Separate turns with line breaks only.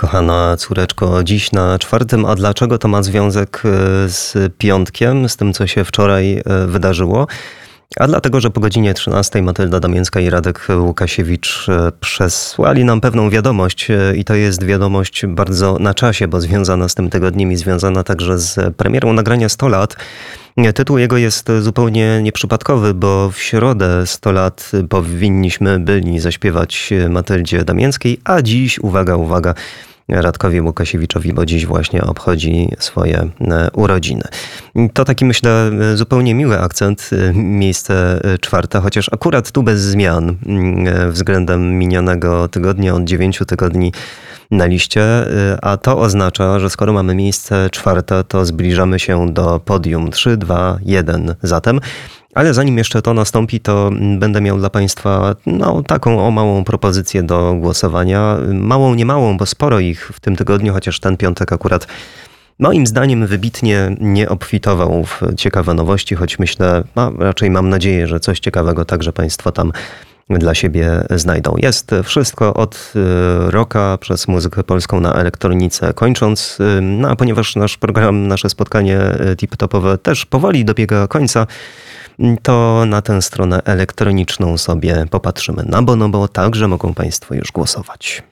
Kochana córeczko, dziś na czwartym, a dlaczego to ma związek z piątkiem, z tym, co się wczoraj wydarzyło? A dlatego, że po godzinie 13 Matylda Damięcka i Radek Łukasiewicz przesłali nam pewną wiadomość i to jest wiadomość bardzo na czasie, bo związana z tym tygodniem i związana także z premierą nagrania 100 lat. Tytuł jego jest zupełnie nieprzypadkowy, bo w środę 100 lat byli zaśpiewać Matyldzie Damięckiej, a dziś, uwaga, Radkowi Łukasiewiczowi, bo dziś właśnie obchodzi swoje urodziny. To taki, myślę, zupełnie miły akcent, miejsce czwarte, chociaż akurat tu bez zmian względem minionego tygodnia, od 9 tygodni na liście, a to oznacza, że skoro mamy miejsce czwarte, to zbliżamy się do podium 3, 2, 1 zatem. Ale zanim jeszcze to nastąpi, to będę miał dla Państwa taką małą propozycję do głosowania. Małą, nie małą, bo sporo ich w tym tygodniu, chociaż ten piątek akurat moim zdaniem wybitnie nie obfitował w ciekawe nowości, choć myślę, raczej mam nadzieję, że coś ciekawego także Państwo tam dla siebie znajdą. Jest wszystko od rocka przez muzykę polską na elektronice kończąc. A ponieważ nasz program, nasze spotkanie tip-topowe też powoli dobiega końca, to na tę stronę elektroniczną sobie popatrzymy na Bonobo, także mogą Państwo już głosować.